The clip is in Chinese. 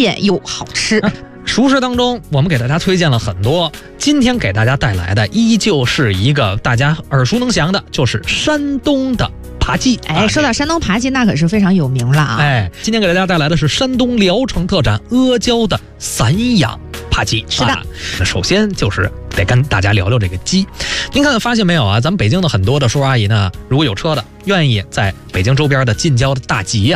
便又好吃。 熟食当中，我们给大家推荐了很多，今天给大家带来的依旧是一个大家耳熟能详的，就是山东的扒鸡。 说到山东扒鸡，那可是非常有名了啊。 今天给大家带来的是山东聊城特产阿胶的散养扒鸡。 是的， 那首先就是得跟大家聊聊这个鸡。您发现没有啊？咱们北京的很多的叔叔阿姨呢，如果有车的，愿意在北京周边的近郊的大集